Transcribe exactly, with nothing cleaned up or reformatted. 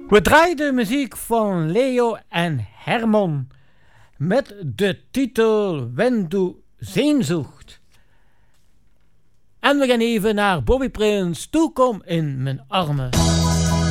We draaien de muziek van Leo en Herman met de titel Wenn du Sehnsucht. En we gaan even naar Bobby Prince, Toe kom in mijn armen.